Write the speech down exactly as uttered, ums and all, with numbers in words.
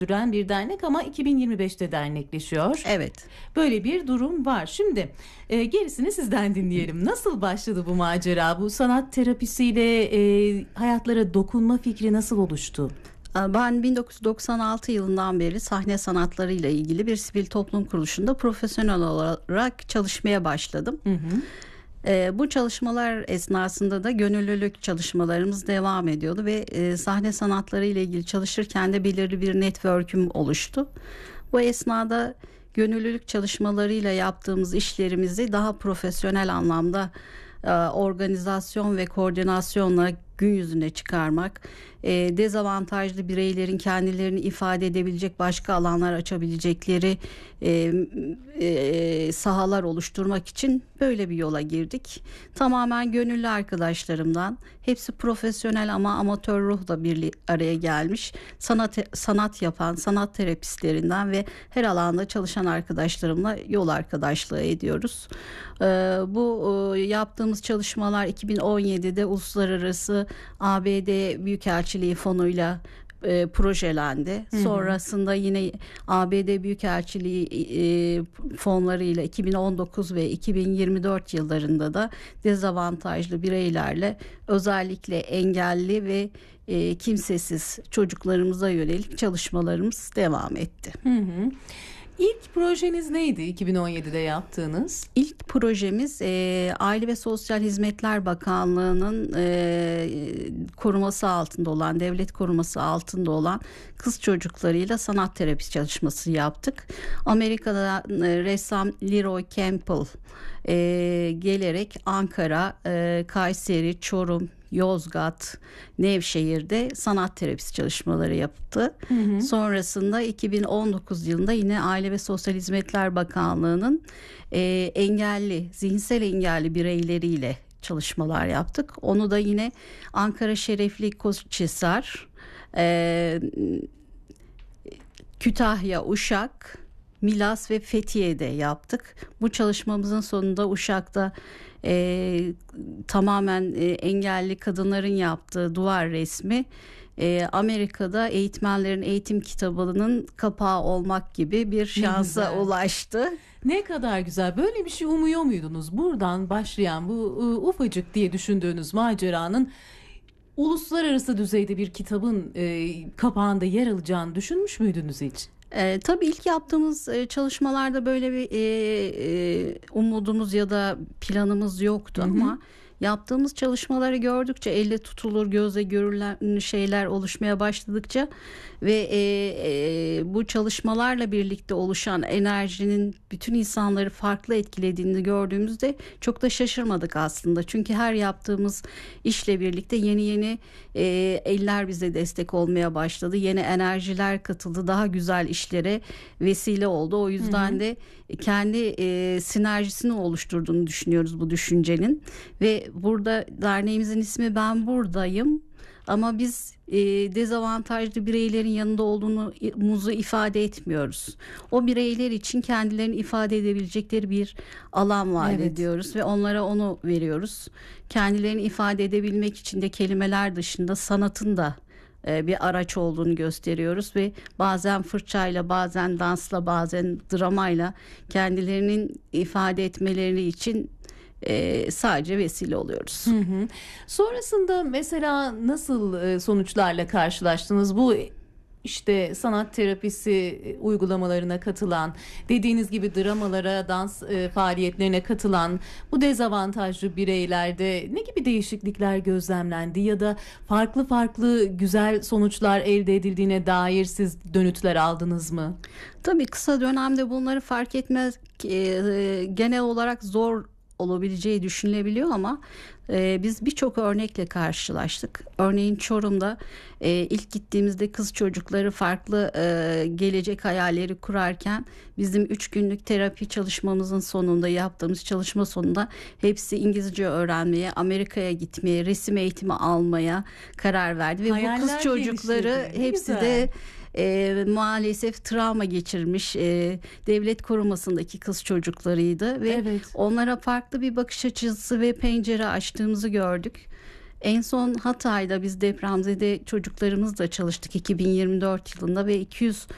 süren bir dernek ama iki bin yirmi beşte dernekleşiyor. Evet. Böyle bir durum var. Şimdi e, gerisini sizden dinleyelim. Nasıl başladı bu macera? Bu sanat terapisiyle e, hayatlara dokunma fikri nasıl oluştu? Ben bin dokuz yüz doksan altı yılından beri sahne sanatları ile ilgili bir sivil toplum kuruluşunda profesyonel olarak çalışmaya başladım. Hı hı. E, bu çalışmalar esnasında da gönüllülük çalışmalarımız devam ediyordu ve e, sahne sanatları ile ilgili çalışırken de belirli bir network'üm oluştu. Bu esnada gönüllülük çalışmalarıyla yaptığımız işlerimizi daha profesyonel anlamda e, organizasyon ve koordinasyonla gün yüzüne çıkarmak, e, dezavantajlı bireylerin kendilerini ifade edebilecek başka alanlar açabilecekleri e, e, sahalar oluşturmak için böyle bir yola girdik. Tamamen gönüllü arkadaşlarımdan, hepsi profesyonel ama amatör ruhla bir araya gelmiş sanat sanat yapan sanat terapistlerinden ve her alanda çalışan arkadaşlarımla yol arkadaşlığı ediyoruz. E, bu e, yaptığımız çalışmalar iki bin on yedide uluslararası A B D Büyükelçiliği fonuyla e, projelendi. Hı hı. Sonrasında yine A B D Büyükelçiliği e, fonlarıyla iki bin on dokuz ve iki bin yirmi dört yıllarında da dezavantajlı bireylerle, özellikle engelli ve e, kimsesiz çocuklarımıza yönelik çalışmalarımız devam etti. Hı hı. İlk projeniz neydi iki bin on yedide yaptığınız? İlk projemiz e, Aile ve Sosyal Hizmetler Bakanlığı'nın e, koruması altında olan, devlet koruması altında olan kız çocuklarıyla sanat terapisi çalışması yaptık. Amerika'da e, ressam Leroy Campbell e, gelerek Ankara, e, Kayseri, Çorum, Yozgat, Nevşehir'de sanat terapisi çalışmaları yaptı. Hı hı. Sonrasında iki bin on dokuz yılında yine Aile ve Sosyal Hizmetler Bakanlığı'nın e, engelli, zihinsel engelli bireyleriyle çalışmalar yaptık. Onu da yine Ankara Şerefli Koçhisar, e, Kütahya, Uşak, Milas ve Fethiye'de yaptık. Bu çalışmamızın sonunda Uşak'ta e, tamamen e, engelli kadınların yaptığı duvar resmi e, Amerika'da eğitmenlerin eğitim kitabının kapağı olmak gibi bir şansa ulaştı. Ne kadar güzel. Böyle bir şey umuyor muydunuz? Buradan başlayan bu ıı, ufacık diye düşündüğünüz maceranın uluslararası düzeyde bir kitabın e, kapağında yer alacağını düşünmüş müydünüz hiç? E, tabii ilk yaptığımız e, çalışmalarda böyle bir e, e, umudumuz ya da planımız yoktu. Hı hı. Ama yaptığımız çalışmaları gördükçe, elle tutulur, gözle görülen şeyler oluşmaya başladıkça ve e, e, bu çalışmalarla birlikte oluşan enerjinin bütün insanları farklı etkilediğini gördüğümüzde çok da şaşırmadık aslında. Çünkü her yaptığımız işle birlikte yeni yeni e, eller bize destek olmaya başladı. Yeni enerjiler katıldı. Daha güzel işlere vesile oldu. O yüzden hı hı. de kendi e, sinerjisini oluşturduğunu düşünüyoruz bu düşüncenin. Ve burada derneğimizin ismi Ben Buradayım. Ama biz e, dezavantajlı bireylerin yanında olduğumuzu ifade etmiyoruz. O bireyler için kendilerini ifade edebilecekleri bir alan vaat evet. ediyoruz ve onlara onu veriyoruz. Kendilerini ifade edebilmek için de kelimeler dışında sanatın da e, bir araç olduğunu gösteriyoruz ve bazen fırçayla, bazen dansla, bazen dramayla kendilerinin ifade etmeleri için Ee, sadece vesile oluyoruz. Hı hı. Sonrasında mesela nasıl sonuçlarla karşılaştınız? Bu işte sanat terapisi uygulamalarına katılan, dediğiniz gibi dramalara, dans e, faaliyetlerine katılan bu dezavantajlı bireylerde ne gibi değişiklikler gözlemlendi ya da farklı farklı güzel sonuçlar elde edildiğine dair siz dönütler aldınız mı? Tabii kısa dönemde bunları fark etmek e, genel olarak zor olabileceği düşünülebiliyor ama e, biz birçok örnekle karşılaştık. Örneğin Çorum'da e, ilk gittiğimizde kız çocukları farklı e, gelecek hayalleri kurarken bizim üç günlük terapi çalışmamızın sonunda, yaptığımız çalışma sonunda hepsi İngilizce öğrenmeye, Amerika'ya gitmeye, resim eğitimi almaya karar verdi. Ve hayaller bu kız çocukları hepsi güzel. de E, maalesef travma geçirmiş e, devlet korumasındaki kız çocuklarıydı ve evet. onlara farklı bir bakış açısı ve pencere açtığımızı gördük. En son Hatay'da biz depremzede çocuklarımızla çalıştık iki bin yirmi dört yılında ve iki yüz